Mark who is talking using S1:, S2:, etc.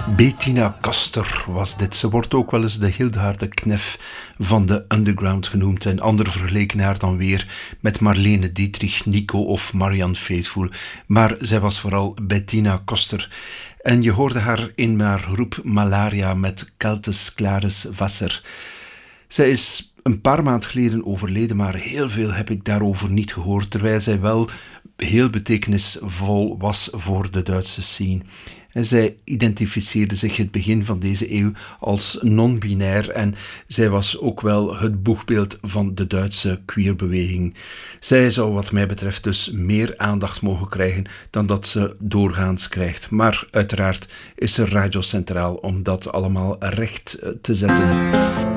S1: Bettina Koster was dit. Ze wordt ook wel eens de Hildeharde Knef van de underground genoemd. En anderen vergeleken haar dan weer met Marlene Dietrich, Nico of Marianne Faithfull. Maar zij was vooral Bettina Koster. En je hoorde haar in haar groep Malaria met Kaltes Klares Wasser. Zij is een paar maanden geleden overleden, maar heel veel heb ik daarover niet gehoord, terwijl zij wel heel betekenisvol was voor de Duitse scene. En zij identificeerde zich het begin van deze eeuw als non-binair en zij was ook wel het boegbeeld van de Duitse queerbeweging. Zij zou wat mij betreft dus meer aandacht mogen krijgen dan dat ze doorgaans krijgt. Maar uiteraard is er Radio Centraal om dat allemaal recht te zetten.